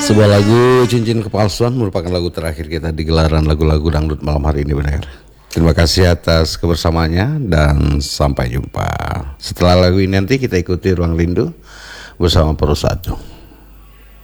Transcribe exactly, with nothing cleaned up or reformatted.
Sebuah lagu Cincin Kepalsuan merupakan lagu terakhir kita di gelaran lagu-lagu dangdut malam hari ini, benar. Terima kasih atas kebersamaannya dan sampai jumpa. Setelah lagu ini nanti kita ikuti Ruang Rindu bersama Perusahaan.